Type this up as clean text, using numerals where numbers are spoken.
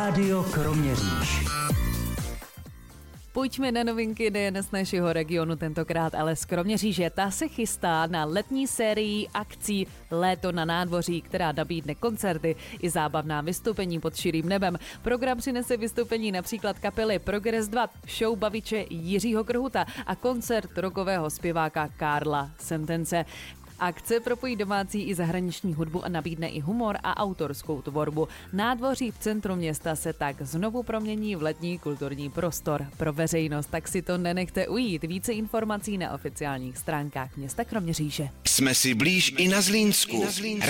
Rádio Kroměříž. Pojďme na novinky nejen z našeho regionu tentokrát, ale z Kroměříže. Ta se chystá na letní sérii akcí Léto na nádvoří, která nabídne koncerty i zábavná vystoupení pod širým nebem. Program přinese vystoupení například kapely Progress 2, show baviče Jiřího Krhuta a koncert rockového zpěváka Karla Sentence. Akce propojí domácí i zahraniční hudbu a nabídne i humor a autorskou tvorbu. Nádvoří v centru města se tak znovu promění v letní kulturní prostor pro veřejnost, tak si to nenechte ujít. Více informací na oficiálních stránkách města Kroměříže. Jsme si blíž i na Zlínsku.